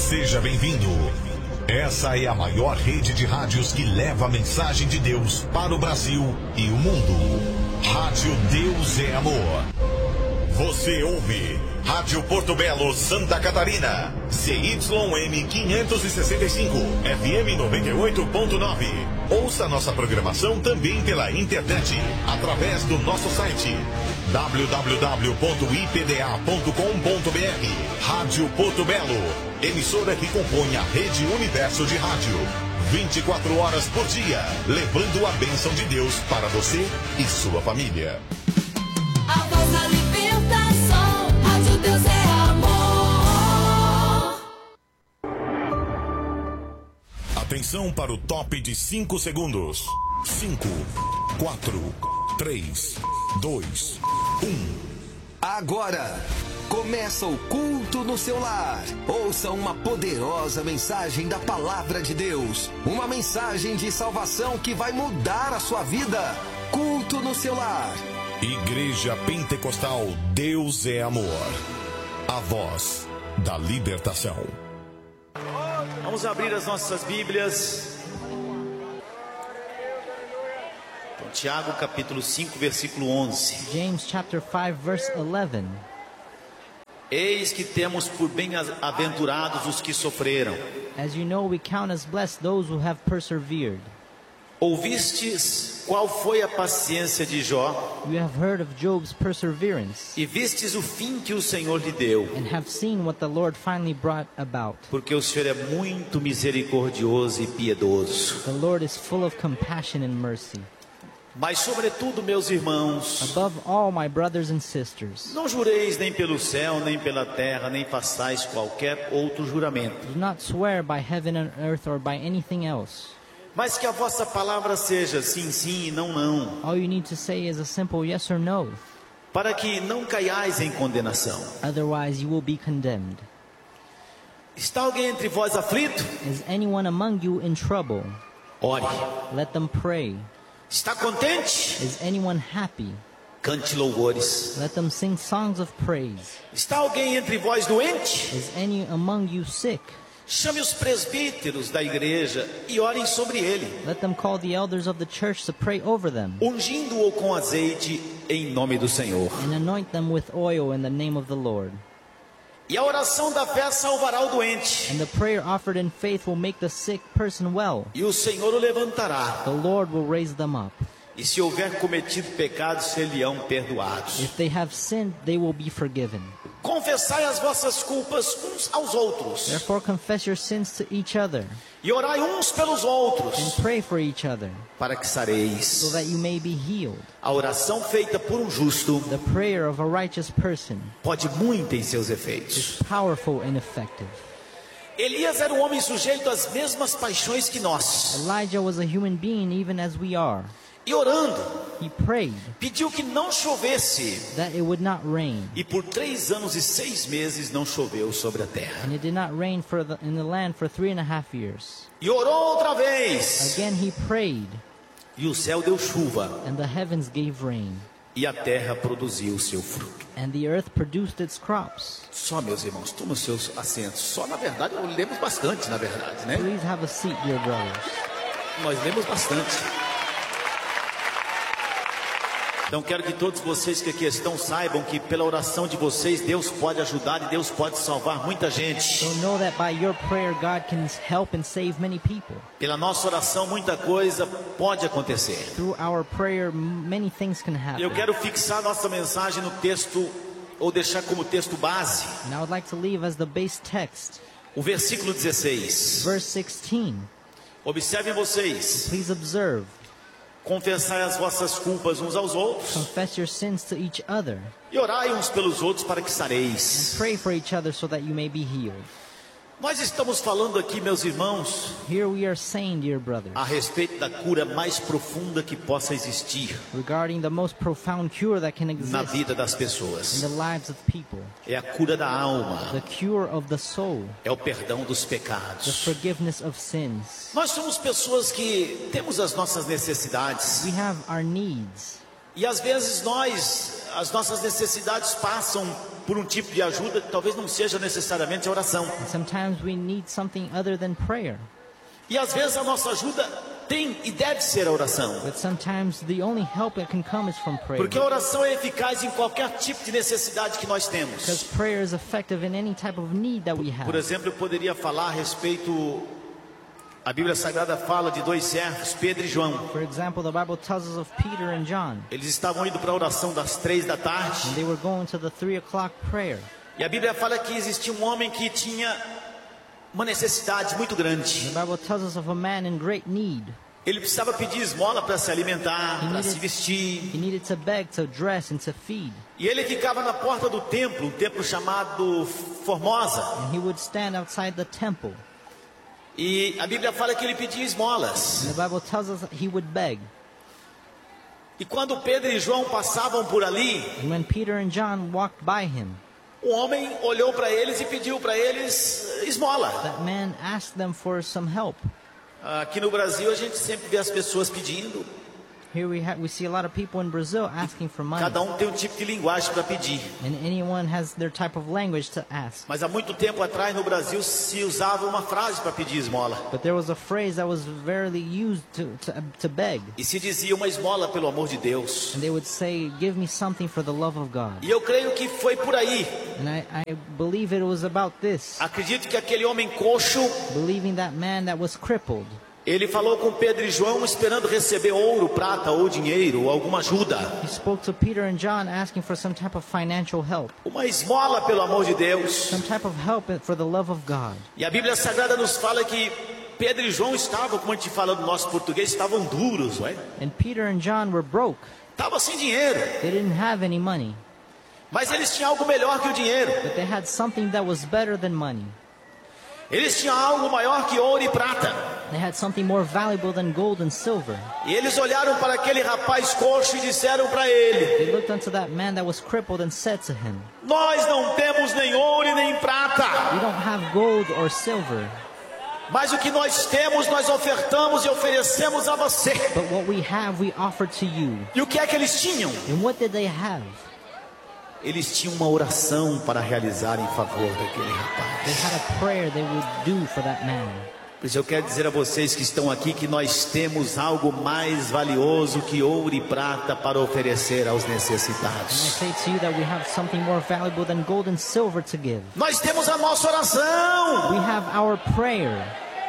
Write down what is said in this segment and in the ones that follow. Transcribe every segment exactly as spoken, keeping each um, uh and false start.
Seja bem-vindo. Essa é a maior rede de rádios que leva a mensagem de Deus para o Brasil e o mundo. Rádio Deus é Amor. Você ouve Rádio Porto Belo, Santa Catarina, C Y M quinhentos e sessenta e cinco, F M noventa e oito ponto nove. Ouça nossa programação também pela internet, através do nosso site w w w ponto i p d a ponto com ponto b r. Rádio Porto Belo, emissora que compõe a Rede Universo de Rádio. vinte e quatro horas por dia, levando a bênção de Deus para você e sua família. A voz da libertação, Rádio Deus é amor. Atenção para o top de cinco segundos. cinco, quatro, três, dois, um. Agora começa o culto no seu lar. Ouça uma poderosa mensagem da Palavra de Deus. Uma mensagem de salvação que vai mudar a sua vida. Culto no seu lar. Igreja Pentecostal Deus é Amor. A voz da libertação. Vamos abrir as nossas Bíblias. Então, Tiago capítulo cinco, versículo onze. James chapter five verse eleven. Eis que temos por bem-aventurados os que sofreram. As you know, we count as blessed those who have persevered. Ouvistes qual foi a paciência de Jó, You have heard of Job's perseverance e vistes o fim que o Senhor lhe deu, and have seen what the Lord finally brought about. porque o Senhor é muito misericordioso e piedoso. The Lord is full of compassion and mercy. Mas sobretudo, meus irmãos, Above all, my brothers and sisters, não jureis nem pelo céu, nem pela terra, nem façais qualquer outro juramento, do not swear by heaven and earth or by anything else. mas que a vossa palavra seja sim, sim e não, não, All you need to say is a simple yes or no. para que não caiais em condenação. Otherwise, you will be condemned. Está alguém entre vós aflito? Is anyone among you in trouble? Ore. Let them pray. Está contente? Is anyone happy? Cante louvores. Let them sing songs of praise. Está alguém entre vós doente? Is any among you sick? Chame os presbíteros da igreja e orem sobre ele, Let them call the elders of the church to pray over them, ungindo-o com azeite em nome do Senhor. and anoint them with oil in the name of the Lord. E a oração da fé salvará o doente, And the prayer offered in faith will make the sick person well. e o Senhor o levantará. The Lord will raise them up. E se houver cometido pecados, ser-lhe-ão perdoados. If they have sinned, they will be forgiven. Confessai as vossas culpas uns aos outros, Therefore confess your sins to each other, e orai uns pelos and outros, pray for each other, para que sareis. so that you may be healed. A oração feita por um justo The prayer of a righteous person pode muito em seus efeitos. is powerful and effective. Elias era um homem sujeito às mesmas paixões que nós. Elijah was a human being even as we are. E orando, He prayed pediu que não chovesse. that it would not rain. E por três anos e seis meses não choveu sobre a terra. And it did not rain for the, in the land for three and a half years. E orou outra vez. Again he prayed, E o céu deu chuva. and the heavens gave rain, E a terra produziu o seu fruto. and the earth produced its crops. Só, meus irmãos, tomem os seus assentos. Só, na verdade, lemos bastante, na verdade, né? Please have a seat, dear brothers. Nós lemos bastante. Então quero que todos vocês que aqui estão saibam que pela oração de vocês Deus pode ajudar e Deus pode salvar muita gente. So know that by your prayer God can help and save many people. Pela nossa oração muita coisa pode acontecer. Through our prayer many things can happen. Eu quero fixar nossa mensagem no texto, ou deixar como texto base, And I would like to leave as the base text, o versículo dezesseis. verse sixteen. Observem vocês. Please observe. Confessai as vossas culpas uns aos outros Confess your sins to each other, e orai uns pelos outros para que sareis. pray for each other so that you may be healed. Nós estamos falando aqui, meus irmãos, Here we are saying, dear brothers, a respeito da cura mais profunda que possa existir regarding the most profound cure that can na exist vida das in pessoas. the lives of people. É a cura da alma, The cure of the soul, é o perdão dos the pecados. forgiveness of sins. Nós somos pessoas que temos as nossas necessidades We have our needs, E às vezes nós, as nossas necessidades passam por um tipo de ajuda que talvez não seja necessariamente a oração. And sometimes we need something other than prayer. E às vezes a nossa ajuda tem e deve ser a oração. But sometimes the only help that can come is from prayer. Porque a oração é eficaz em qualquer tipo de necessidade que nós Because temos. prayer is effective in any type of need that we have. Por exemplo, eu poderia falar a respeito... A Bíblia Sagrada fala de dois servos, Pedro e João. For example, the Bible tells us of Peter and John. Eles estavam indo para a oração das três da And tarde. they were going to the three o'clock prayer. E a Bíblia fala que existia um homem que tinha uma necessidade muito grande. The Bible tells us of a man in great need. Ele precisava pedir esmola para se alimentar, He para se needed, vestir. he needed to beg, to dress, and to feed. E ele ficava na porta do templo, um templo chamado Formosa. And he would stand outside the temple. E a Bíblia fala que ele pedia esmolas. And the Bible tells us that he would beg. E quando Pedro e João passavam por ali, And when Peter and John walked by him, o homem olhou para eles e pediu para eles esmola. that man asked them for some help. Aqui no Brasil a gente sempre vê as pessoas pedindo. Here we have, we see a lot of people in Brazil asking for money. Cada um tem um tipo de linguagem para pedir. And anyone has their type of language to ask. Mas há muito tempo atrás no Brasil se usava uma frase para pedir esmola. But there was a phrase that was rarely used to, to, to beg. E se dizia uma esmola pelo amor de Deus. And they would say, give me something for the love of God. E eu creio que foi por aí. And I, I believe it was about this. Acredito que aquele homem coxo, Believing that man that was crippled. ele falou com Pedro e João esperando receber ouro, prata ou dinheiro ou alguma ajuda. He spoke to Peter and John asking for some type of financial help. Uma esmola pelo amor de Deus. Some type of help for the love of God. E a Bíblia Sagrada nos fala que Pedro e João estavam, como a gente fala no nosso português, estavam duros, não é? And Peter and John were broke. Estavam sem dinheiro. They didn't have any money. Mas eles tinham algo melhor que o dinheiro. But they had something that was better than money. Eles tinham algo maior que ouro e prata. They had something more valuable than gold and silver. E eles olharam para aquele rapaz coxo e disseram para ele: They looked unto that man that was crippled and said to him, nós não temos nem ouro e nem prata, we don't have gold or silver, mas o que nós temos nós ofertamos e oferecemos a você. but what we have we offer to you. E o que é que eles tinham? And what did they have? Eles tinham uma oração para realizar em favor daquele rapaz. They had a prayer they would do for that man. Por isso eu quero dizer a vocês que estão aqui que nós temos algo mais valioso que ouro e prata para oferecer aos And I necessitados. say to you that we have something more valuable than gold and silver to give. Nós temos a nossa oração. We have our prayer.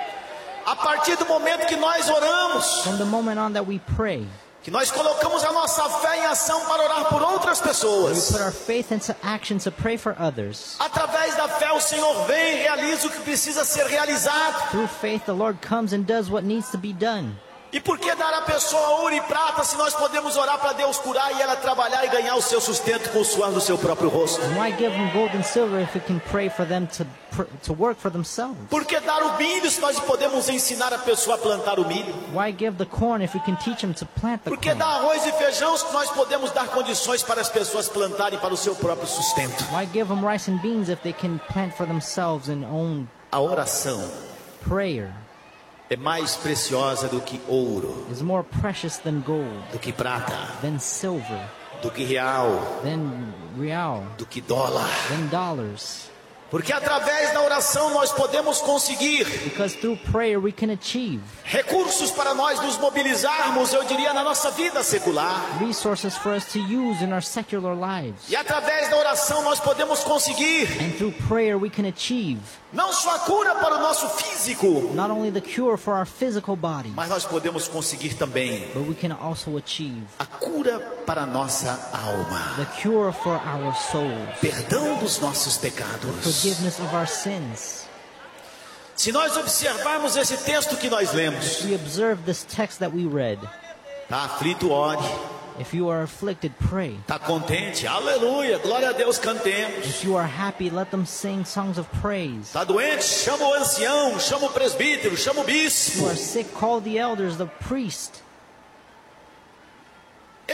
A partir do momento que nós oramos, From the moment on that we pray, que nós colocamos a nossa fé em ação para orar por outras we pessoas. put our faith into action to pray for others. Através da fé o Senhor vem e realiza o que precisa ser realizado. Through faith, the Lord comes and does what needs to be done. E por que dar à pessoa ouro e prata se nós podemos orar para Deus curar e ela trabalhar e ganhar o seu sustento com o suor do seu próprio rosto? And why give them gold and silver if we can pray for them to pr- to work for themselves? Por que dar o milho se nós podemos ensinar a pessoa a plantar o milho? Why give the corn if we can teach them to plant the Por que corn? dar arroz e feijão se nós podemos dar condições para as pessoas plantarem para o seu próprio sustento? Why give them rice and beans if they can plant for themselves and own? A oração Prayer é mais preciosa do que ouro, is more precious than gold, do que prata, than silver, do que real, than real, do que dólar. than dollars. Porque através da oração nós podemos conseguir Because through prayer we can achieve recursos para nós nos mobilizarmos, eu diria, na nossa vida secular. resources for us to use in our secular lives. E através da oração nós podemos conseguir And through prayer we can achieve não só a cura para o nosso físico, not only the cure for our physical body, mas nós podemos conseguir também but we can also achieve a cura para a nossa alma, the cure for our souls, perdão dos nossos pecados. forgiveness of our sins. Se nós observarmos esse texto que nós lemos, We observe this text that we read. tá aflito, ore, If you are afflicted, pray. tá contente, aleluia, glória a Deus, cantemos. If you are happy, let them sing songs of praise. Tá doente, chama o ancião, chama o presbítero, chama o If you bispo. are sick, call the elders, the priest. Ele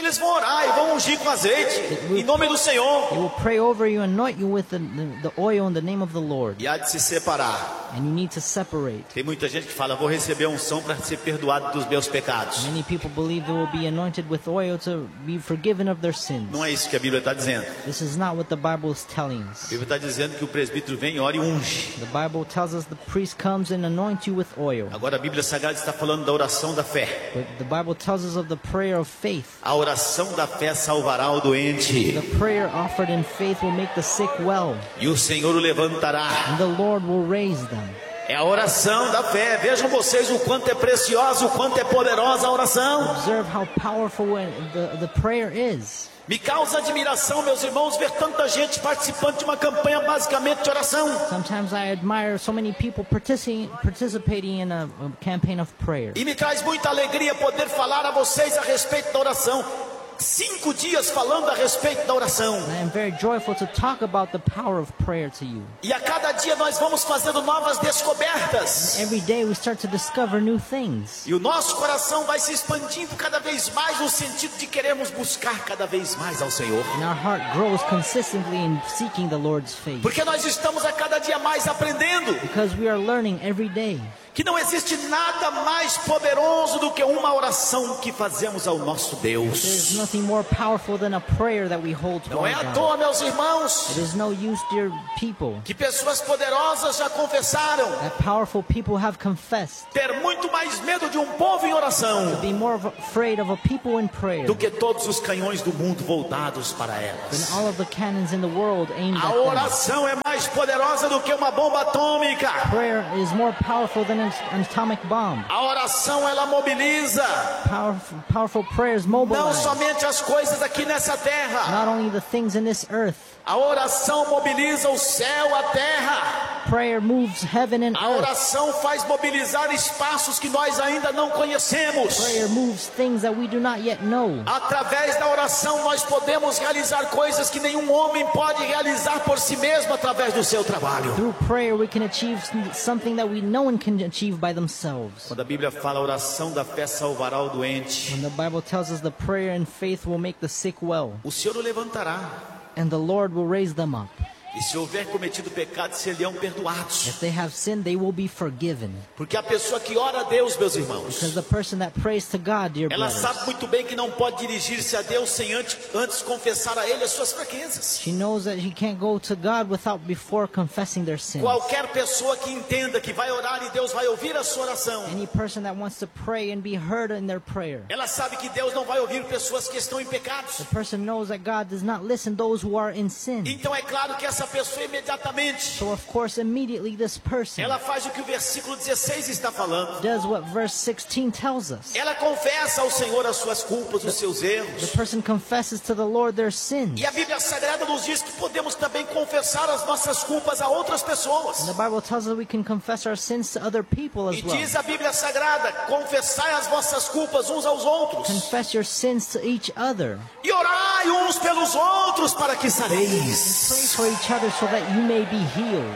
Eles vão orar e vão ungir com azeite, em nome do Senhor. They will pray over you, anoint you with the, the, the oil in the name of the Lord. E há de se separar. And you need to separate. Tem muita gente que fala, vou receber a unção para ser perdoado dos meus pecados. Many people believe they will be anointed with oil to be forgiven of their sins. Não é isso que a Bíblia está dizendo. This is not what the Bible is telling A us. Bíblia está dizendo que o presbítero vem, ora e unge. The Bible tells us the priest comes and anoints you with oil. Agora a Bíblia Sagrada está falando da oração da fé. But the Bible tells us of the prayer of faith. A oração da fé salvará o doente. The prayer offered in faith will make the sick well, E o Senhor o levantará. and the Lord will raise them. É a oração da fé. Vejam vocês o quanto é preciosa, o quanto é poderosa a oração. Observe how powerful the, the prayer is. Me causa admiração, meus irmãos, ver tanta gente participando de uma campanha basicamente de oração. Sometimes I admire so many people partici- participating in a, a campaign of prayer. E me traz muita alegria poder falar a vocês a respeito da oração. Cinco dias falando a respeito da oração. And I am very joyful to talk about the power of prayer to you. E a cada dia nós vamos fazendo novas descobertas. Every day we start to discover new things. E o nosso coração vai se expandindo cada vez mais no sentido de querermos buscar cada vez mais ao Senhor. And our heart grows consistently in seeking the Lord's face. Porque nós estamos a cada dia mais aprendendo Because we are learning every day que não existe nada mais poderoso do que uma oração que fazemos ao nosso there's Deus. nothing more powerful than a prayer that we hold to Não our é à God. toa, meus irmãos, It is no use, dear people, que pessoas poderosas já confessaram that powerful people have confessed ter muito mais medo de um povo em oração to be more of afraid of a people in prayer do que todos os canhões do mundo voltados para elas. than all of the cannons in the world aimed A at them. oração é mais poderosa do que uma bomba atômica. Prayer is more powerful than an an atomic bomb. A oração ela mobiliza Powerful, powerful prayers não mobilize somente as coisas aqui nessa terra. not only the things in this earth. A oração mobiliza o céu, a terra. Prayer moves heaven and A earth. oração faz mobilizar espaços que nós ainda não conhecemos. Prayer moves things that we do not yet know. Através da oração nós podemos realizar coisas que nenhum homem pode realizar por si mesmo através do seu trabalho. Through prayer we can achieve something that we no one can achieve by themselves. Quando a Bíblia fala a oração da fé salvará o doente, When the Bible tells us the prayer and faith will make the sick well, o Senhor o levantará. and the Lord will raise them up. E se houver cometido pecado, serão perdoados. If they have sinned, they will be forgiven. Porque a pessoa que ora a Deus, meus irmãos, Because the person that prays to God, dear ela brothers, sabe muito bem que não pode dirigir-se a Deus sem antes, antes confessar a Ele as suas fraquezas. she knows that he can't go to God without before confessing their sins. Qualquer pessoa que entenda que vai orar e Deus vai ouvir a sua oração, Any person that wants to pray and be heard in their prayer, ela sabe que Deus não vai ouvir pessoas que estão em pecados. the person knows that God does not listen those who are in sin. Então é claro que essa pessoa imediatamente So of course immediately this person ela faz o que o versículo dezesseis está falando. does what verse sixteen tells us. Ela confessa ao Senhor as suas culpas, os seus The erros. person confesses to the Lord their sins. E a Bíblia Sagrada nos diz que podemos também confessar as nossas culpas a outras pessoas. The Bible tells us we can confess our sins to other people E as well. diz a Bíblia Sagrada, confessai as vossas culpas uns aos outros. Confess your sins to each other. E orai uns pelos outros para que sareis. Pray for each other so that you may be healed.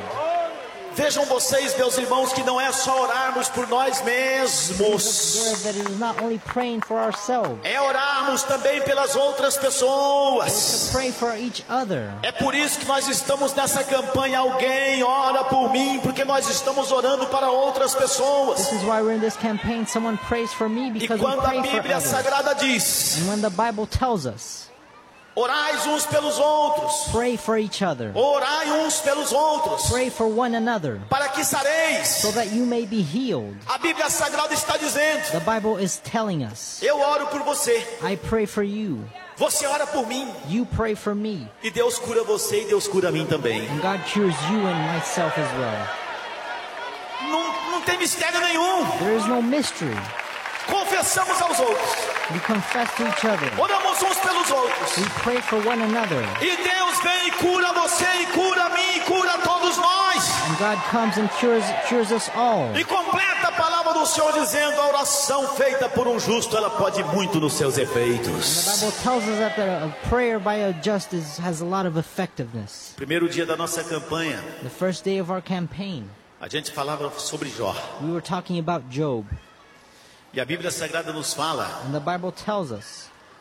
Vejam vocês, meus irmãos, que não é só orarmos por nós mesmos. Observe that it is not only praying for ourselves, É orarmos também pelas outras pessoas. pray for each other. É por isso que nós estamos nessa campanha. Alguém ora por mim, porque nós estamos orando para outras pessoas. This is why we're in this campaign. Someone prays for me E because we quando a pray for Bíblia others. Sagrada diz, And when the Bible tells us, orais uns pelos outros, pray for each other, orai uns pelos outros, pray for one another, para que sareis. so that you may be healed. A Bíblia Sagrada está dizendo, The Bible is telling us, eu oro por você, I pray for you, você ora por mim, you pray for me, e Deus cura você e Deus cura a mim também. and God cures you and myself as well. Não, não tem mistério nenhum. There is no mystery. Confessamos aos outros, We confess to each other. oramos uns pelos outros. We pray for one another. E Deus vem e cura você, e cura a mim, e cura a todos nós. And God comes and cures, cures us all. E completa a palavra do Senhor dizendo, a oração feita por um justo, ela pode muito nos seus The efeitos. Bible tells us that the, a prayer by a just is, has a lot of effectiveness. Primeiro dia da nossa campanha, The first day of our campaign, a gente falava sobre Jó. we were talking about Job. E a Bíblia Sagrada nos fala And the Bible tells us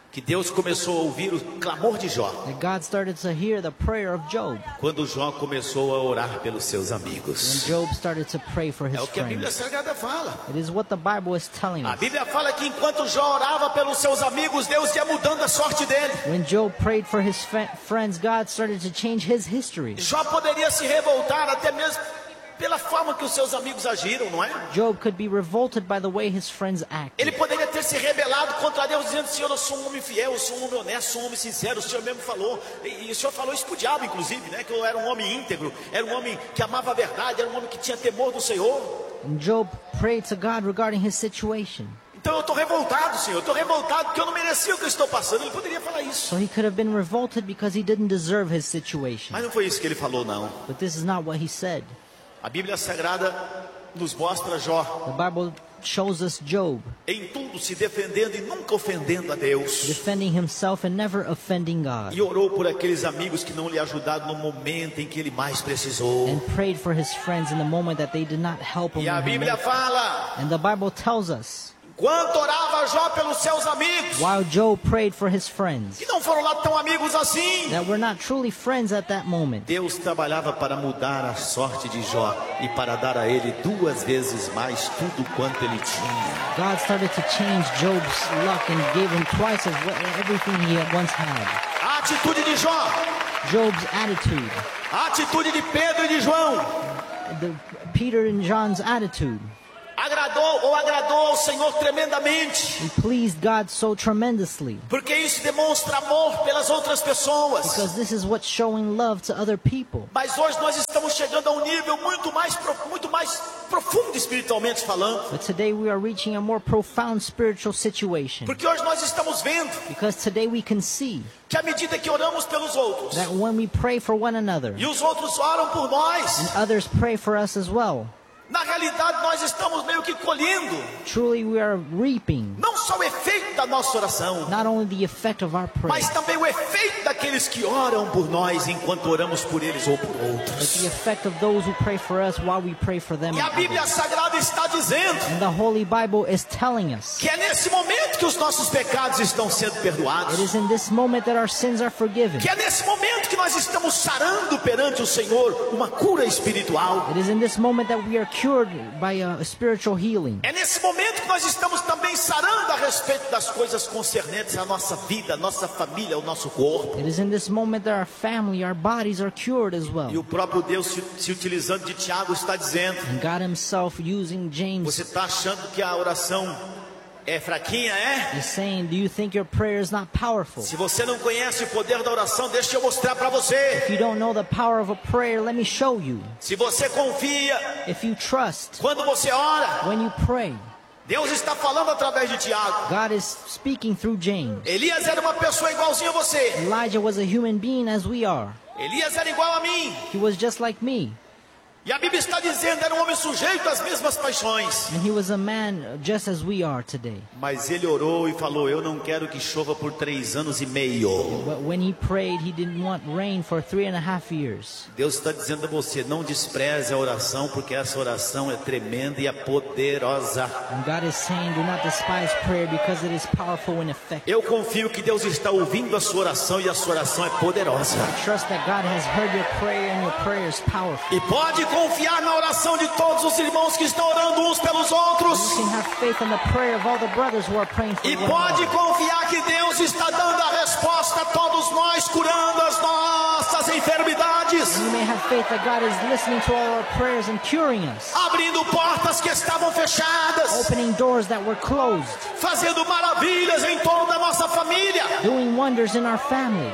que Deus começou a ouvir o clamor de Jó, that God started to hear the prayer of Job. quando Jó começou a orar pelos seus When amigos. Job started to pray for his É o que a Bíblia friends. Sagrada fala. It is what the Bible is telling A us. Bíblia fala que enquanto Jó orava pelos seus amigos, Deus ia mudando a sorte dele. When Job prayed for his fa- friends, God started to change his history. Jó poderia se revoltar até mesmo pela forma que os seus amigos agiram, não é? Job could be revolted by the way his friends acted. Ele poderia ter se rebelado contra Deus, dizendo: Senhor, eu sou um homem fiel, eu sou um homem honesto, sou um homem sincero. O Senhor mesmo falou, e, e o Senhor falou isso pro diabo, inclusive, né? Que eu era um homem íntegro, era um homem que amava a verdade, era um homem que tinha temor do Senhor. And Job prayed to God regarding his situation. Então eu estou revoltado, Senhor, eu estou revoltado porque eu não merecia o que eu estou passando. Ele poderia falar isso, So he could have been revolted because he didn't deserve his situation. mas não foi isso que ele falou, não. But this is not what he said. A Bíblia Sagrada nos mostra Jó The Bible shows us Job em tudo se defendendo e nunca ofendendo a Deus. defending himself and never offending God. E orou por aqueles amigos que não lhe ajudaram no momento em que ele mais precisou. And prayed for his friends in the moment that they did not help him. E a when he Bíblia needed. fala, And the Bible tells us, enquanto orava Jó pelos seus amigos, while Job prayed for his friends, que não foram lá tão amigos assim, that were not truly friends at that moment, Deus trabalhava para mudar a sorte de Jó e para dar a ele duas vezes mais tudo quanto ele tinha. God started to change Job's luck and gave him twice of what, everything he had once had. A atitude de Jó, Job's attitude, a atitude de Pedro e de João, the Peter and John's attitude, agradou ou agradou ao Senhor tremendamente, it pleased God so tremendously. porque isso demonstra amor pelas outras pessoas. Because this is what's showing love to other people. Mas hoje nós estamos chegando a um nível muito mais, pro- muito mais profundo espiritualmente falando, But today we are reaching a more profound spiritual situation. porque hoje nós estamos vendo Because today we can see que à medida que oramos pelos outros that when we pray for one another, e os outros oram por nós, and others pray for us as well, na realidade nós estamos meio que colhendo truly we are reaping não só o efeito da nossa oração, not only the effect of our prayer, mas também o efeito daqueles que oram por nós enquanto oramos por eles ou por but the outros. effect of those who pray for us while we pray for them. E a and Bíblia others. Sagrada está dizendo And the Holy Bible is telling us que é nesse momento que os nossos pecados estão sendo perdoados, it is in this moment that our sins are forgiven. que é nesse momento que nós estamos sarando perante o Senhor uma cura espiritual. It is in this moment that we are cured by a spiritual healing. É nesse momento que nós estamos também sarando a respeito das coisas concernentes à nossa vida, à nossa família, ao nosso corpo. It is in this moment that our family, our bodies are cured as well. E o próprio Deus se, se utilizando de Tiago está dizendo: And God himself using James você está achando que a oração é fraquinha, é? is saying, do you think your prayer is not powerful? Se você não conhece o poder da oração, deixa eu mostrar para você. If you don't know the power of a prayer, let me show you. Se você confia, If you trust quando você ora, when you pray, Deus está falando através de Tiago. God is speaking through James. Elias era uma pessoa igualzinha a você. Elijah was a human being as we are. Elias era igual a mim. He was just like me. E a Bíblia está dizendo, era um homem sujeito às mesmas paixões. And he was a man just as we are today. Mas ele orou e falou: eu não quero que chova por três anos e meio. But when he prayed, he didn't want rain for three and a half years. Deus está dizendo a você: não despreze a oração, porque essa oração é tremenda e é poderosa. And God is saying, do not despise prayer because it is powerful and effective. Eu confio que Deus está ouvindo a sua oração e a sua oração é poderosa. Trust that God has heard your prayer and your prayer is powerful. E pode confiar na oração de todos os irmãos que estão orando uns pelos outros. You can have faith in the prayer of all the brothers who are praying for E one pode another. confiar que Deus está dando a resposta a todos nós, curando as nossas enfermidades, You may have faith that God is listening to all our prayers and curing us, abrindo portas que estavam fechadas, opening doors that were closed, fazendo maravilhas em torno da nossa família, doing wonders in our family,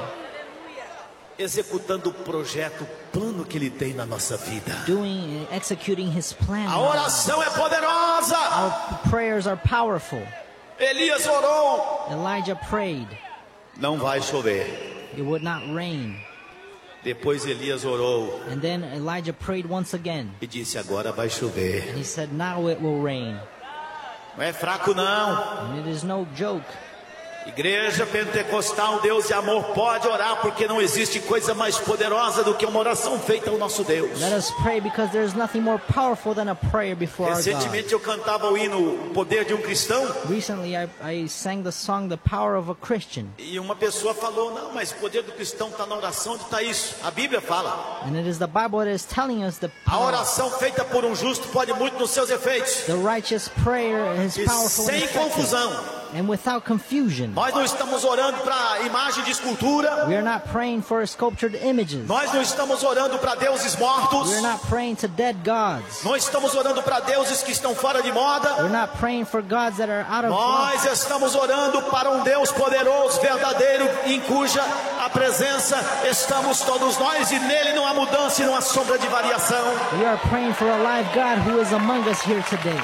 executando o projeto, o plano que Ele tem na nossa vida. doing, executing His plan. A oração é poderosa. Our prayers are powerful. Elias orou, Elijah prayed. não vai chover. It would not rain. Depois Elias orou And then Elijah prayed once again. e disse: agora vai chover. He said, now it will rain. Não é fraco não. And it is no joke. Igreja Pentecostal, Deus e Amor, pode orar, porque não existe coisa mais poderosa do que uma oração feita ao nosso Deus. Let us pray because there's nothing more powerful than a prayer before our God. Recentemente eu cantava o hino O Poder de um Cristão. Recently I, I sang the song The Power of a Christian. E uma pessoa falou, não, mas o poder do cristão está na oração. Onde está isso? A Bíblia fala. And it is the Bible that is telling us the A power. oração feita por um justo pode muito nos seus efeitos. The righteous prayer is E powerful and sem effective. confusão. And without confusion. Nós não estamos orando para imagem de escultura. We are not praying for sculptured images. Nós não estamos orando para deuses mortos. We are not praying to dead gods. Não estamos orando para deuses que estão fora de moda. We're not praying for gods that are out of Nós estamos orando para um Deus poderoso, verdadeiro, em cuja a presença estamos todos nós, e nele não há mudança e não há sombra de variação. We are praying for a live God who is among us here today.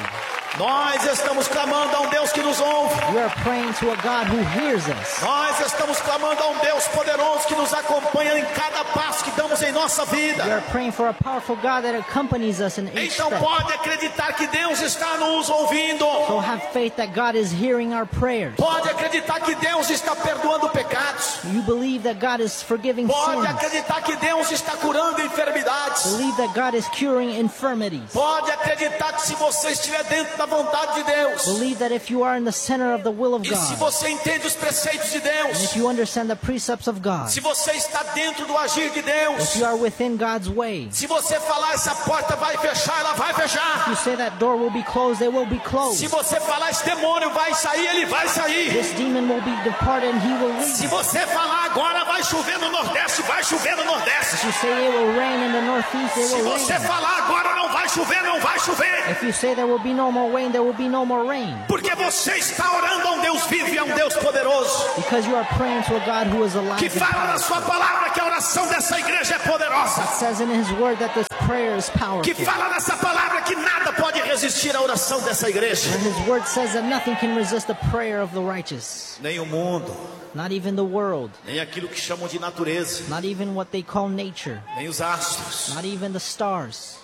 Nós estamos clamando a um Deus que nos ouve. We are praying to a God who hears us. Nós estamos clamando a um Deus poderoso que nos acompanha em cada passo que damos em nossa vida. We are praying for a powerful God that accompanies us in each Então step. pode acreditar que Deus está nos ouvindo. So have faith that God is hearing our prayers. Pode acreditar que Deus está perdoando pecados. You believe that God is forgiving Pode sins. acreditar que Deus está curando enfermidades. Believe that God is curing infirmities. Pode acreditar que se você estiver dentro da vontade de Deus, Believe that if you are in the center of the will of e se God, você entende os preceitos de and Deus, if you understand the precepts of God, se você está dentro do agir de if Deus, you are within God's way, se você falar essa porta vai fechar, ela vai fechar. you say that door will be closed, it will be Se closed. você falar esse demônio vai sair, ele vai sair. This demon will be departed and he will Se leave. você falar agora vai chover no Nordeste, vai chover no Nordeste. If you say it will rain in the northeast, it Se will você rain. falar agora não vai chover, não vai chover. If you say there will be no more rain, there will be no more rain. Porque você está orando a um Deus vivo e a um Deus poderoso, Because you are praying to a God who is alive que and fala na powerful. sua palavra que a oração dessa igreja é poderosa, It says in his word that this prayer is que powerful. fala nessa palavra que nada pode resistir à oração dessa igreja. And his word says that nothing can resist the prayer of the righteous. Nem o mundo, Not even the world. nem aquilo que chamam de natureza, Not even what they call nature. nem os astros. Not even the stars.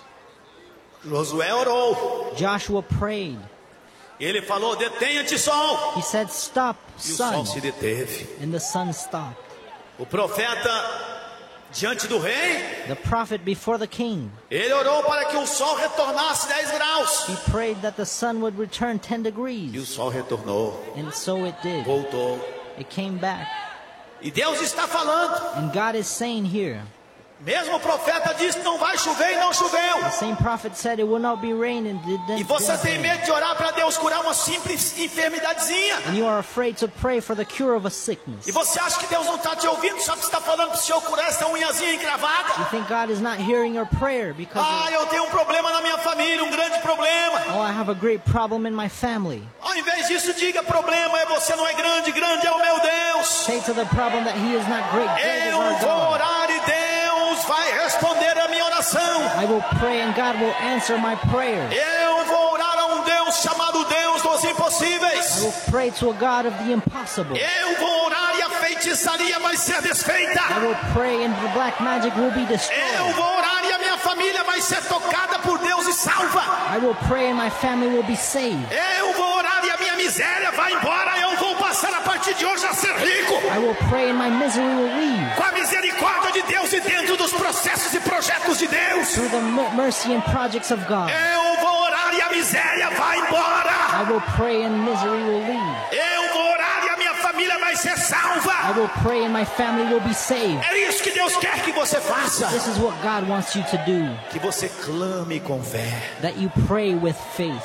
Josué orou. Joshua prayed. Ele falou: detenha-te, sol. He said, stop, E o sol sun. se deteve. And the sun stopped. O profeta diante do rei, The prophet before the king, ele orou para que o sol retornasse dez graus. he prayed that the sun would return ten E o degrees. sol retornou, And so it did. voltou. It came back. E Deus está falando. And God is saying here, Mesmo o profeta disse: não vai chover, e não choveu. the same prophet said it will not be rain and it E didn't você didn't tem rain. medo de orar para Deus curar uma simples enfermidadezinha. And you are afraid to pray for the cure of a sickness. E você acha que Deus não está te ouvindo, só que está falando para o Senhor curar essa unhazinha encravada. You think God is not hearing your prayer because Ah, of, eu tenho um problema na minha família, um grande problema. oh, I have a great problem in my family. Ao invés disso, diga: problema é você não é grande, grande é o meu Deus. Say to the problem that he is not great, great is Eu our vou God. orar e Deus vai responder a minha oração. I will pray and God will answer my prayer. Eu vou orar a um Deus chamado Deus dos I impossíveis. will pray to a God of the impossible. Eu vou orar e a feitiçaria vai ser desfeita. I will pray and the black magic will be Eu destroyed. vou orar e a minha família vai ser tocada por Deus e salva. I will pray and my family will be saved. Eu vou orar e a minha miséria vai embora. Eu vou passar a partir de hoje a ser rico. I will pray and my misery will leave. Com a misericórdia de Deus e dentro dos processos e projetos de Deus. Through the mer- mercy and projects of God. Eu vou orar e a miséria vai embora. I will pray and misery will leave. Eu vou orar e a minha família vai ser I salva. will pray and my family will be saved. É isso que Deus quer que você faça. This is what God wants you to do. Que você clame com fé. That you pray with faith.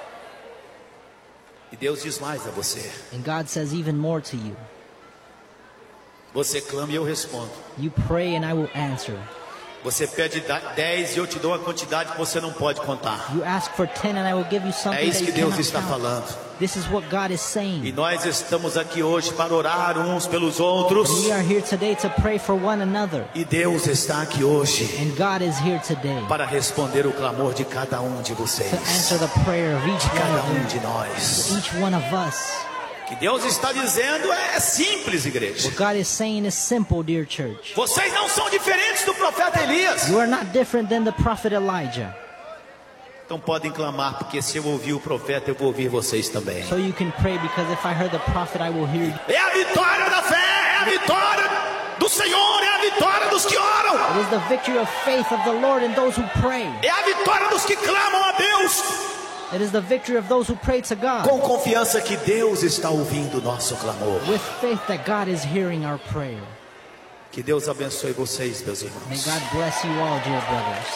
E Deus diz mais a você. And God says even more to you. Você clama e eu respondo. You pray and I will answer. Você pede dez e eu te dou a quantidade que você não pode contar. You ask for ten and I will give you É something that isso que you Deus cannot está count. falando. This is what God is E saying. nós estamos aqui hoje para orar uns pelos outros. We are here today to pray for one another. E Deus está aqui hoje And God is here today para responder o clamor de cada um de vocês. to answer the prayer of each one Cada of um you. de nós. Each one of us. Que Deus está dizendo é simples, igreja. What God is saying is simple, dear church. Vocês não são diferentes do profeta Elias. You are not different than the prophet Elijah. Então podem clamar, porque se eu ouvir o profeta, eu vou ouvir vocês também. So you can pray, because if I heard the prophet, I will hear you. É a vitória da fé, é a vitória do Senhor, é a vitória dos que oram. It is the victory of faith of the Lord and those who pray. É a vitória dos que clamam a Deus. It is the victory of those who pray to God. Com confiança que Deus está ouvindo o nosso clamor. With faith that God is hearing our prayer. Que Deus abençoe vocês, meus May irmãos. God bless you all, dear brothers.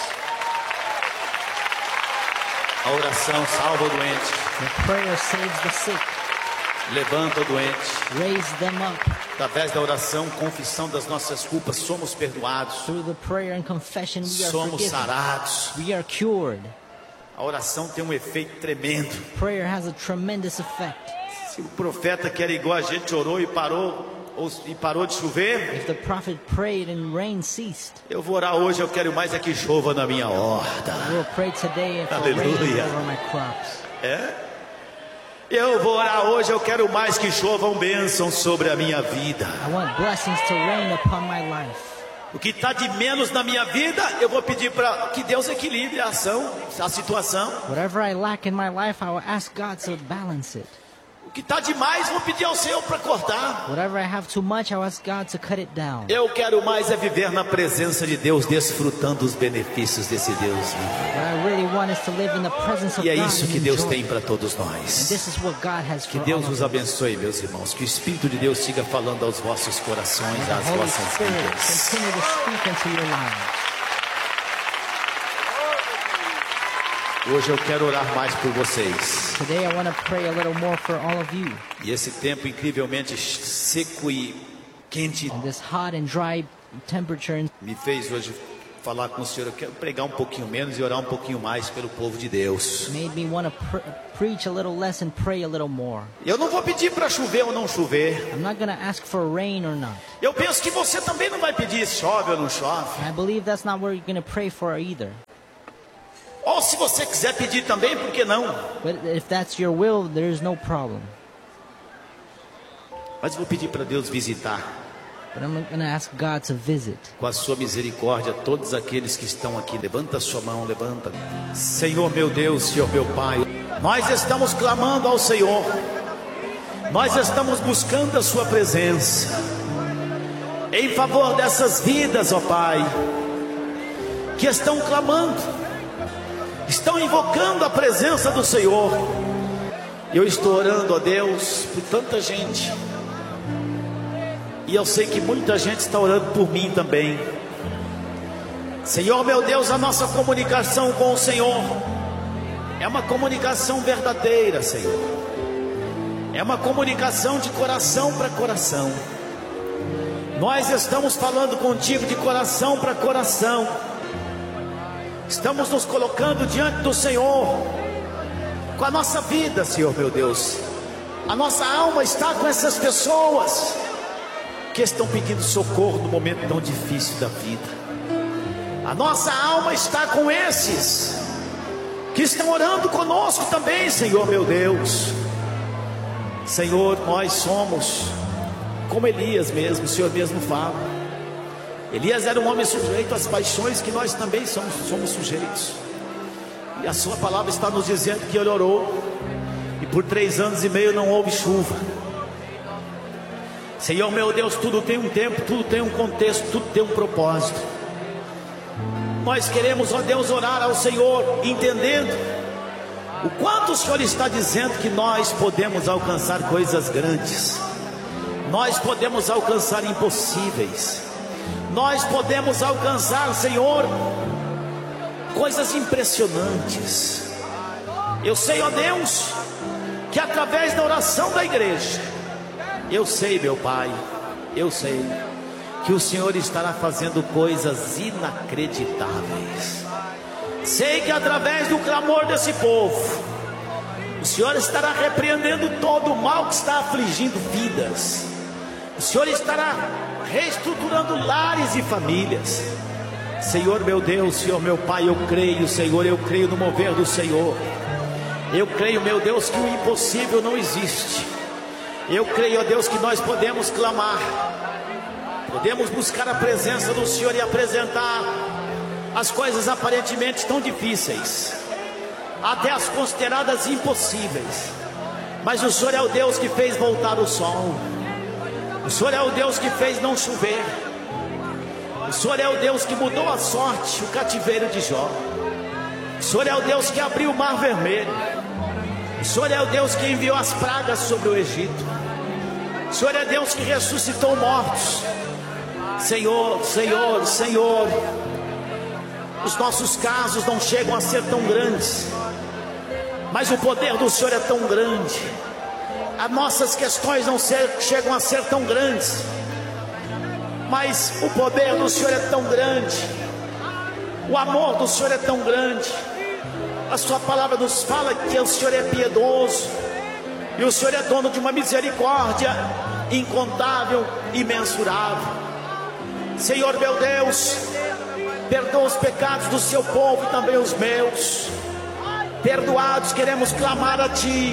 A oração salva o doente, The prayer saves the sick, levanta o doente. raise them up. Através da oração, confissão das nossas culpas, somos perdoados, Through the prayer and confession, we are somos forgiven. sarados. We are cured. A oração tem um efeito tremendo. Prayer has a tremendous effect. Se o profeta que era igual a gente orou e parou, ou, e parou de chover, If the prophet prayed and rain ceased, eu vou orar hoje, eu quero mais é que chova na minha horta. we'll pray today for rain Hallelujah. over my crops. É? Eu vou orar hoje, eu quero mais que chovam bênçãos sobre a minha vida. I want blessings to rain upon my life. O que está de menos na minha vida, eu vou pedir para que Deus equilibre a ação, a situação. Whatever I lack in my life, I will ask God to balance it. O que está demais, vou pedir ao Senhor para cortar. Whatever I have too much, I will ask God to cut it down. Eu quero mais é viver na presença de Deus, desfrutando os benefícios desse Deus. What I really want is to live in the presence of E é God isso and que Deus enjoy tem para todos it. And nós. this is what God has Que for Deus all nos of us. abençoe, meus irmãos. Que o Espírito de Deus siga falando aos vossos corações, The às Holy vossas Spirit vidas. continue to speak into your lives. Hoje eu quero orar mais por vocês. Today I want to pray a little more for all of you. E esse tempo incrivelmente seco e quente And this hot and dry temperature, me fez hoje falar com o Senhor. Eu quero pregar um pouquinho menos e orar um pouquinho mais pelo povo de Deus. made me want to pr- preach a little less and pray a little more. Eu não vou pedir para chover ou não chover. I'm not going to ask for rain or not. Eu penso que você também não vai pedir se chove ou não chove. I believe that's not what you're going to pray for either. Ou se você quiser pedir também, por que não? But if that's your will, there's no problem. Mas vou pedir para Deus visitar But I'm going to ask God to visit. com a sua misericórdia todos aqueles que estão aqui. Levanta a sua mão, levanta. Senhor meu Deus, Senhor meu Pai, nós estamos clamando ao Senhor. Nós estamos buscando a sua presença em favor dessas vidas, ó Pai, que estão clamando, estão invocando a presença do Senhor. Eu estou orando, ó Deus, por tanta gente. E eu sei que muita gente está orando por mim também. Senhor meu Deus, a nossa comunicação com o Senhor é uma comunicação verdadeira, Senhor. É uma comunicação de coração para coração. Nós estamos falando contigo de coração para coração. Estamos nos colocando diante do Senhor com a nossa vida, Senhor meu Deus. A nossa alma está com essas pessoas que estão pedindo socorro no momento tão difícil da vida. A nossa alma está com esses que estão orando conosco também, Senhor meu Deus. Senhor, nós somos como Elias mesmo, o Senhor mesmo fala. Elias era um homem sujeito às paixões que nós também somos, somos sujeitos. E a sua palavra está nos dizendo que ele orou e por três anos e meio não houve chuva. Senhor meu Deus, tudo tem um tempo, tudo tem um contexto, tudo tem um propósito. Nós queremos, ó Deus, orar ao Senhor, entendendo o quanto o Senhor está dizendo que nós podemos alcançar coisas grandes. Nós podemos alcançar impossíveis. Nós podemos alcançar, Senhor, coisas impressionantes. Eu sei, ó Deus, que através da oração da igreja, eu sei, meu Pai, eu sei que o Senhor estará fazendo coisas inacreditáveis. Sei que através do clamor desse povo, o Senhor estará repreendendo todo o mal que está afligindo vidas. O Senhor estará reestruturando lares e famílias. Senhor meu Deus, Senhor meu Pai, eu creio, Senhor, eu creio no mover do Senhor. Eu creio, meu Deus, que o impossível não existe. Eu creio, ó Deus, que nós podemos clamar, podemos buscar a presença do Senhor e apresentar as coisas aparentemente tão difíceis. até as consideradas impossíveis. Mas o Senhor é o Deus que fez voltar o sol. O Senhor é o Deus que fez não chover. O Senhor é o Deus que mudou a sorte, o cativeiro de Jó. O Senhor é o Deus que abriu o mar vermelho. O Senhor é o Deus que enviou as pragas sobre o Egito. O Senhor é Deus que ressuscitou mortos. Senhor, Senhor, Senhor, os nossos casos não chegam a ser tão grandes, mas o poder do Senhor é tão grande. As nossas questões não ser, chegam a ser tão grandes, mas o poder do Senhor é tão grande. O amor do Senhor é tão grande. A sua palavra nos fala que o Senhor é piedoso, e o Senhor é dono de uma misericórdia incontável e imensurável. Senhor meu Deus, perdoa os pecados do seu povo e também os meus. Perdoados, queremos clamar a Ti,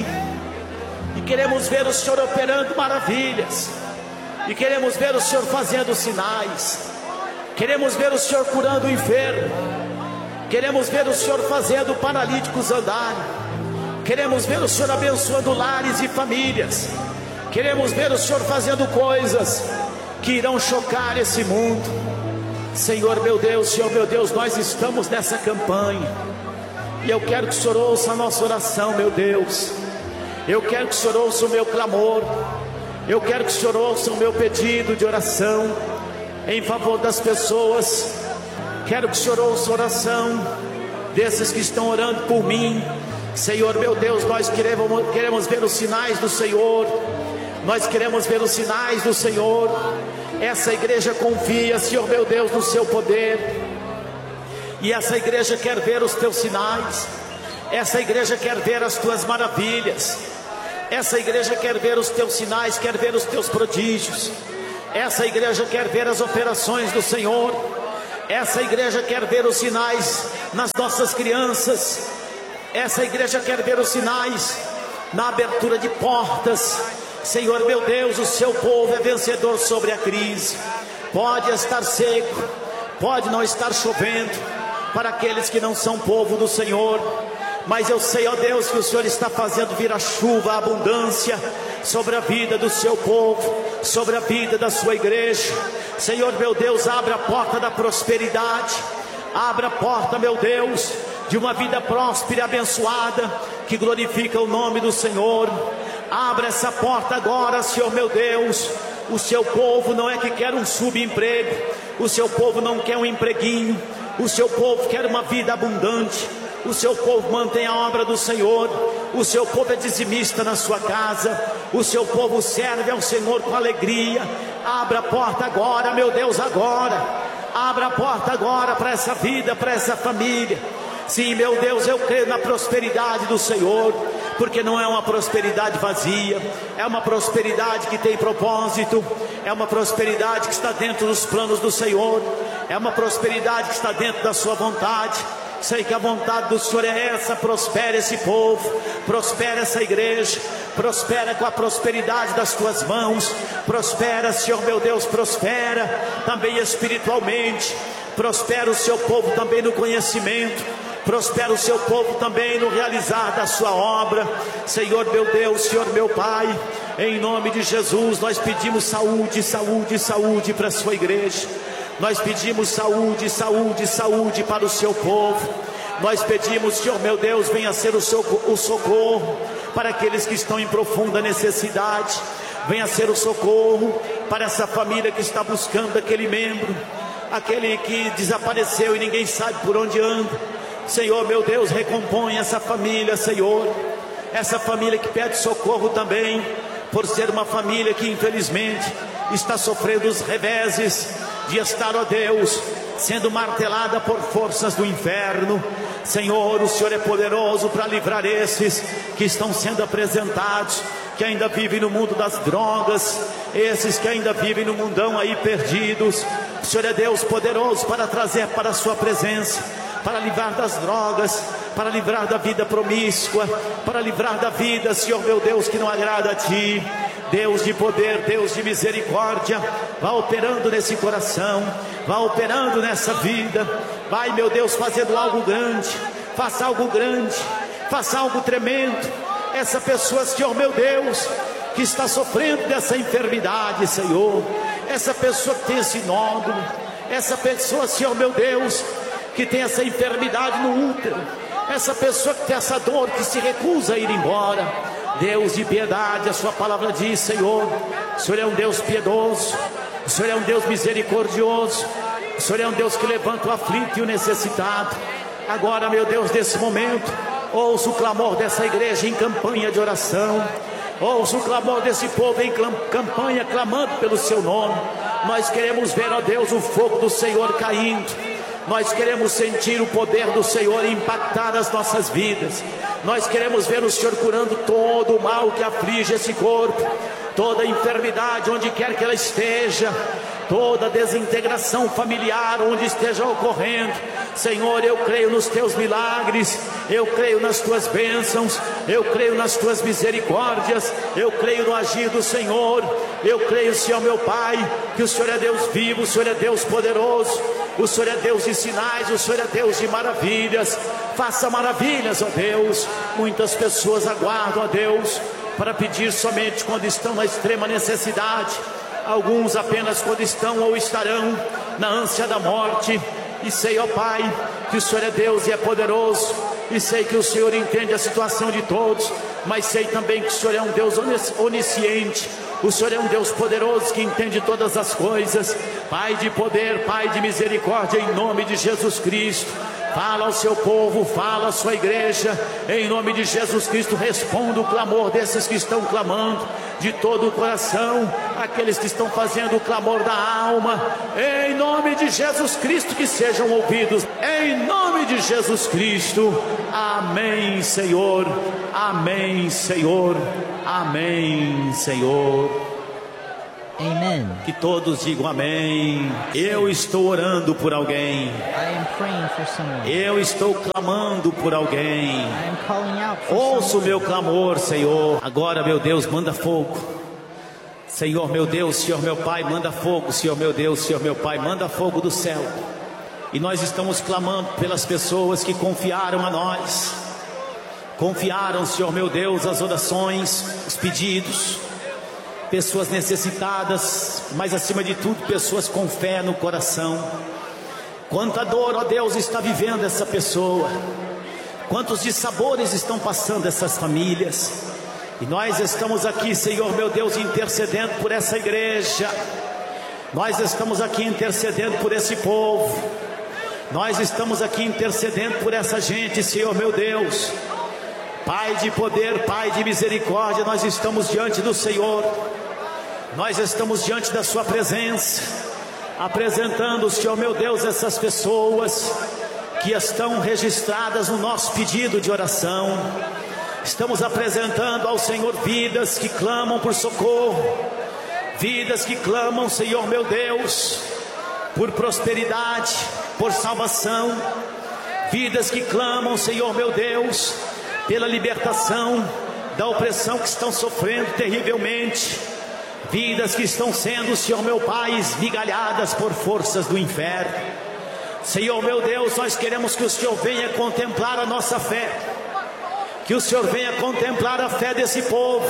e queremos ver o Senhor operando maravilhas, e queremos ver o Senhor fazendo sinais, queremos ver o Senhor curando o enfermo, queremos ver o Senhor fazendo paralíticos andarem, queremos ver o Senhor abençoando lares e famílias, queremos ver o Senhor fazendo coisas que irão chocar esse mundo. Senhor meu Deus, Senhor meu Deus, nós estamos nessa campanha, e eu quero que o Senhor ouça a nossa oração, meu Deus. Eu quero que o Senhor ouça o meu clamor. Eu quero que o Senhor ouça o meu pedido de oração em favor das pessoas. Quero que o Senhor ouça a oração desses que estão orando por mim. Senhor meu Deus, nós queremos, queremos ver os sinais do Senhor. Nós queremos ver os sinais do Senhor. Essa igreja confia, Senhor meu Deus, no seu poder, e essa igreja quer ver os teus sinais. Essa igreja quer ver as tuas maravilhas. Essa igreja quer ver os teus sinais, quer ver os teus prodígios. Essa igreja quer ver as operações do Senhor. Essa igreja quer ver os sinais nas nossas crianças. Essa igreja quer ver os sinais na abertura de portas. Senhor meu Deus, o seu povo é vencedor sobre a crise. Pode estar seco, pode não estar chovendo para aqueles que não são povo do Senhor, mas eu sei, ó Deus, que o Senhor está fazendo vir a chuva, a abundância sobre a vida do seu povo, sobre a vida da sua igreja. Senhor meu Deus, abra a porta da prosperidade, abra a porta, meu Deus, de uma vida próspera e abençoada, que glorifica o nome do Senhor. Abra essa porta agora, Senhor meu Deus. O seu povo não é que quer um subemprego, o seu povo não quer um empreguinho, o seu povo quer uma vida abundante. O seu povo mantém a obra do Senhor. O seu povo é dizimista na sua casa. O seu povo serve ao Senhor com alegria. Abra a porta agora, meu Deus, agora. Abra a porta agora para essa vida, para essa família. Sim, meu Deus, eu creio na prosperidade do Senhor, porque não é uma prosperidade vazia, é uma prosperidade que tem propósito, é uma prosperidade que está dentro dos planos do Senhor, é uma prosperidade que está dentro da sua vontade. Sei que a vontade do Senhor é essa. Prospera esse povo, prospera essa igreja, prospera com a prosperidade das tuas mãos. Prospera, Senhor meu Deus, prospera também espiritualmente. Prospera o seu povo também no conhecimento. Prospera o seu povo também no realizar da sua obra. Senhor meu Deus, Senhor meu Pai, em nome de Jesus, nós pedimos saúde, saúde, saúde para a sua igreja. Nós pedimos saúde, saúde, saúde para o seu povo. Nós pedimos, Senhor meu Deus, venha ser o socorro para aqueles que estão em profunda necessidade. Venha ser o socorro para essa família que está buscando aquele membro, aquele que desapareceu e ninguém sabe por onde anda. Senhor meu Deus, recompõe essa família, Senhor. Essa família que pede socorro também, por ser uma família que infelizmente está sofrendo os reveses de estar, ó Deus, sendo martelada por forças do inferno. Senhor, o Senhor é poderoso para livrar esses que estão sendo apresentados, que ainda vivem no mundo das drogas, esses que ainda vivem no mundão aí perdidos. O Senhor é Deus poderoso para trazer para a sua presença, para livrar das drogas, para livrar da vida promíscua, para livrar da vida, Senhor meu Deus, que não agrada a Ti. Deus de poder, Deus de misericórdia, vá operando nesse coração, vá operando nessa vida. Vai, meu Deus, fazendo algo grande, faça algo grande. faça algo tremendo. Essa pessoa, Senhor meu Deus, que está sofrendo dessa enfermidade, Senhor, essa pessoa que tem esse nódulo, essa pessoa, Senhor meu Deus, que tem essa enfermidade no útero, essa pessoa que tem essa dor, que se recusa a ir embora, Deus de piedade, a sua palavra diz, Senhor, o Senhor é um Deus piedoso, o Senhor é um Deus misericordioso, o Senhor é um Deus que levanta o aflito e o necessitado. Agora, meu Deus, nesse momento, ouça o clamor dessa igreja em campanha de oração, ouça o clamor desse povo em campanha, clamando pelo seu nome. Nós queremos ver, ó Deus, o fogo do Senhor caindo, nós queremos sentir o poder do Senhor impactar as nossas vidas, nós queremos ver o Senhor curando todo o mal que aflige esse corpo, toda enfermidade onde quer que ela esteja, toda desintegração familiar onde esteja ocorrendo. Senhor, eu creio nos teus milagres, eu creio nas tuas bênçãos, eu creio nas tuas misericórdias, eu creio no agir do Senhor, eu creio, Senhor meu Pai, que o Senhor é Deus vivo, o Senhor é Deus poderoso, o Senhor é Deus de sinais, o Senhor é Deus de maravilhas. Faça maravilhas, ó Deus. Muitas pessoas aguardam, ó Deus, para pedir somente quando estão na extrema necessidade, alguns apenas quando estão ou estarão na ânsia da morte. E sei, ó Pai, que o Senhor é Deus e é poderoso, e sei que o Senhor entende a situação de todos, mas sei também que o Senhor é um Deus onisciente, o Senhor é um Deus poderoso que entende todas as coisas. Pai de poder, Pai de misericórdia, em nome de Jesus Cristo, fala ao seu povo, fala à sua igreja, em nome de Jesus Cristo. Responda o clamor desses que estão clamando de todo o coração, aqueles que estão fazendo o clamor da alma, em nome de Jesus Cristo, que sejam ouvidos, em nome de Jesus Cristo. Amém, Senhor, amém, Senhor, amém, Senhor. Amen. Que todos digam amém. Eu estou orando por alguém, I am praying for someone. eu estou clamando por alguém. I am calling out for Ouça o someone. meu clamor, Senhor. Agora, meu Deus, manda fogo. Senhor meu Deus, Senhor meu Pai, manda fogo. Senhor meu Deus, Senhor meu Pai, manda fogo do céu. E nós estamos clamando pelas pessoas que confiaram a nós, confiaram, Senhor meu Deus, as orações, os pedidos, pessoas necessitadas, mas acima de tudo, pessoas com fé no coração. Quanta dor, ó Deus, está vivendo essa pessoa, quantos dissabores estão passando essas famílias, e nós estamos aqui, Senhor meu Deus, intercedendo por essa igreja, nós estamos aqui intercedendo por esse povo, nós estamos aqui intercedendo por essa gente, Senhor meu Deus. Pai de poder, Pai de misericórdia, nós estamos diante do Senhor, nós estamos diante da sua presença, apresentando, Senhor meu Deus, essas pessoas que estão registradas no nosso pedido de oração. Estamos apresentando ao Senhor vidas que clamam por socorro, vidas que clamam, Senhor meu Deus, por prosperidade, por salvação, vidas que clamam, Senhor meu Deus, pela libertação da opressão que estão sofrendo terrivelmente, vidas que estão sendo, Senhor meu Pai, esmigalhadas por forças do inferno. Senhor meu Deus, nós queremos que o Senhor venha contemplar a nossa fé, que o Senhor venha contemplar a fé desse povo,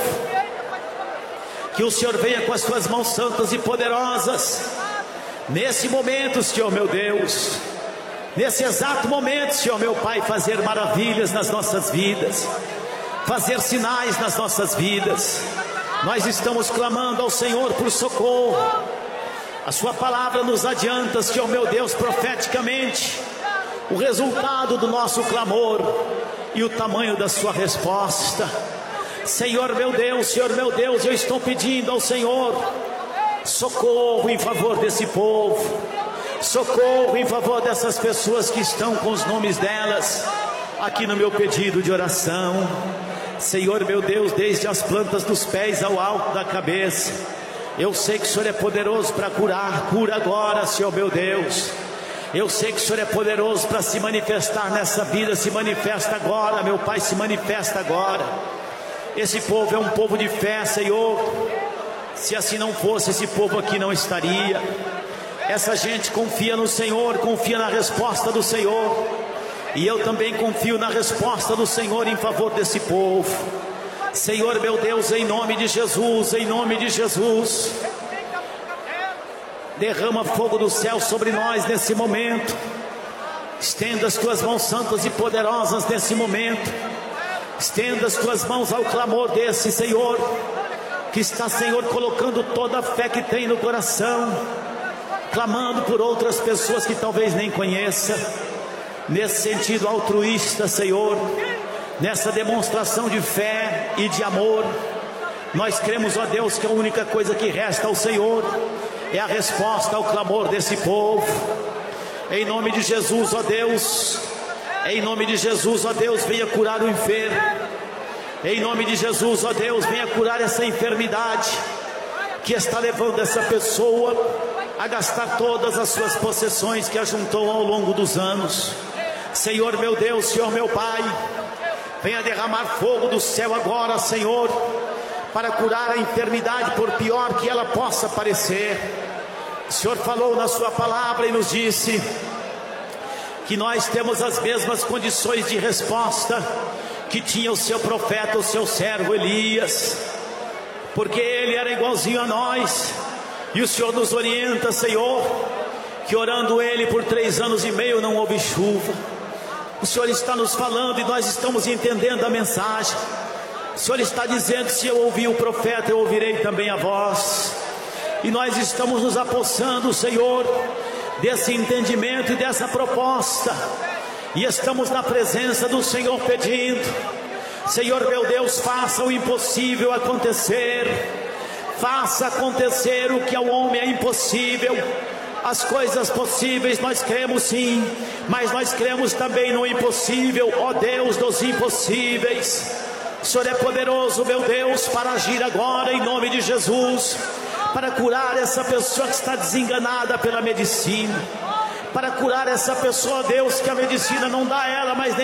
que o Senhor venha com as suas mãos santas e poderosas, nesse momento, Senhor meu Deus, nesse exato momento, Senhor meu Pai, fazer maravilhas nas nossas vidas, fazer sinais nas nossas vidas. Nós estamos clamando ao Senhor por socorro. A sua palavra nos adianta, Senhor meu Deus, profeticamente, o resultado do nosso clamor e o tamanho da sua resposta. Senhor meu Deus, Senhor meu Deus, eu estou pedindo ao Senhor socorro em favor desse povo, socorro em favor dessas pessoas que estão com os nomes delas aqui no meu pedido de oração. Senhor meu Deus, desde as plantas dos pés ao alto da cabeça, eu sei que o Senhor é poderoso para curar. Cura agora, Senhor meu Deus. Eu sei que o Senhor é poderoso para se manifestar nessa vida. Se manifesta agora, meu Pai, se manifesta agora. Esse povo é um povo de fé, Senhor. Se assim não fosse, esse povo aqui não estaria. Essa gente confia no Senhor, confia na resposta do Senhor. E eu também confio na resposta do Senhor em favor desse povo. Senhor meu Deus, em nome de Jesus, em nome de Jesus, derrama fogo do céu sobre nós nesse momento. Estenda as tuas mãos santas e poderosas nesse momento. Estenda as tuas mãos ao clamor desse Senhor, que está, Senhor, colocando toda a fé que tem no coração, clamando por outras pessoas que talvez nem conheça. Nesse sentido altruísta, Senhor, nessa demonstração de fé e de amor, nós cremos, ó Deus, que a única coisa que resta ao Senhor é a resposta ao clamor desse povo. Em nome de Jesus, ó Deus, em nome de Jesus, ó Deus, venha curar o enfermo. Em nome de Jesus, ó Deus, venha curar essa enfermidade que está levando essa pessoa a gastar todas as suas possessões que ajuntou ao longo dos anos. Senhor meu Deus, Senhor meu Pai, venha derramar fogo do céu agora, Senhor, para curar a enfermidade, por pior que ela possa parecer. O Senhor falou na sua palavra e nos disse que nós temos as mesmas condições de resposta que tinha o seu profeta, o seu servo Elias, porque ele era igualzinho a nós. E o Senhor nos orienta, Senhor, que orando ele por três anos e meio não houve chuva. O Senhor está nos falando e nós estamos entendendo a mensagem. O Senhor está dizendo: se eu ouvir o profeta, eu ouvirei também a voz. E nós estamos nos apossando, Senhor, desse entendimento e dessa proposta. E estamos na presença do Senhor pedindo: Senhor meu Deus, faça o impossível acontecer. Faça acontecer o que ao homem é impossível. As coisas possíveis nós cremos sim, mas nós cremos também no impossível, ó Deus dos impossíveis. O Senhor é poderoso, meu Deus, para agir agora em nome de Jesus, para curar essa pessoa que está desenganada pela medicina, para curar essa pessoa, Deus, que a medicina não dá a ela, mas